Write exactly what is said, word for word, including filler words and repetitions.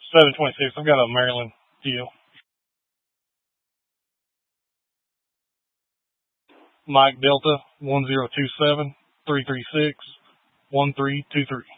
seven twenty-six. I've got a Maryland deal. Mike Delta one zero two seven three three six one three two three.